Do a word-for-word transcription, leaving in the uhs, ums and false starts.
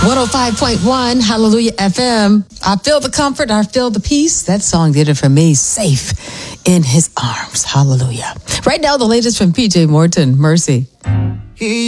one oh five point one, Hallelujah F M. I feel the comfort, I feel the peace. That song did it for me. Safe in his arms. Hallelujah. Right now, the latest from P J Morton. Mercy. He